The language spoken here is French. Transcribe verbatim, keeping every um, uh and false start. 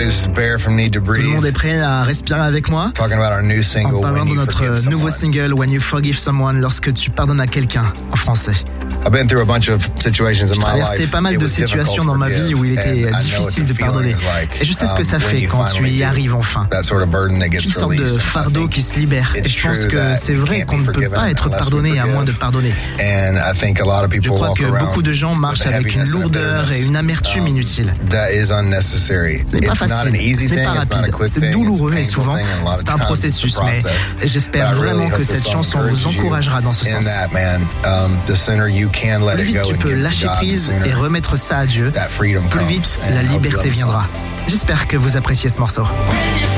Everybody's bare from need to Tout le breathe. monde est prêt à respirer avec moi? Talking about our new single, En parlant When de You notre Forgive nouveau Someone. single When You Forgive Someone, lorsque tu pardonnes à quelqu'un, en français. I've been through a bunch of situations in J'ai my traversé life. pas mal It de was situations difficult dans to ma forgive, vie où il était and I know what difficile the de feeling pardonner. is like, Et je sais ce que um, ça when fait you quand tu finally y do. arrives enfin. That sort of burden that Une gets sorte de released. fardeau qui se libère. Et It's je pense true que that c'est you vrai can't qu'on be ne peut forgiven pas être unless we pardonné à moins de forgive. pardonner. And I think a lot of Je people crois walk que around beaucoup de gens marchent with a avec une heaviness and a lourdeur et bitterness, une amertume um, inutile. That is unnecessary. Ce n'est pas It's not an facile, easy ce n'est thing, pas it's not a rapide, quick c'est thing, it's a douloureux et painful souvent thing, and a lot of c'est un times it's a processus, mais process. j'espère But I really vraiment hope que this cette song chanson vous encourages you encouragera dans ce in sens. that, man. Um, the sooner you can let Plus it vite go tu and peux give it to lâcher God, the prise sooner et remettre ça à Dieu, that freedom plus comes. vite And la I hope you liberté love the song. viendra. J'espère que vous appréciez ce morceau.